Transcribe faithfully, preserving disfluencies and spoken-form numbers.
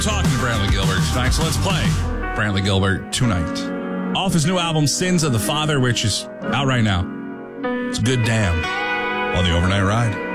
Talking to Brantley Gilbert tonight, so let's play Brantley Gilbert tonight. Off his new album, Sins of the Father, which is out right now. It's Good Damn on the Overnight Ride.